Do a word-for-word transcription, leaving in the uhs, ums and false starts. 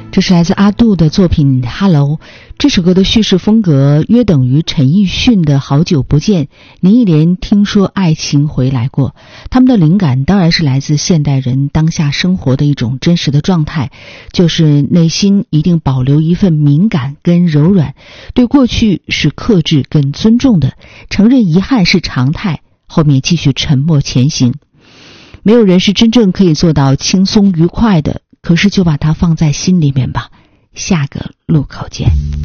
这是来自阿杜的作品《Hello》，这首歌的叙事风格约等于陈奕迅的《好久不见》，林忆莲听说爱情回来过。他们的灵感当然是来自现代人当下生活的一种真实的状态，就是内心一定保留一份敏感跟柔软，对过去是克制跟尊重的，承认遗憾是常态，后面继续沉默前行。没有人是真正可以做到轻松愉快的，可是就把它放在心里面吧。下个路口见。